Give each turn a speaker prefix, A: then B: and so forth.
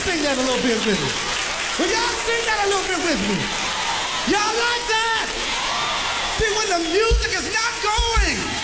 A: sing that a little bit with me? Will y'all sing that a little bit with me? Y'all like that? See, when the music is not going,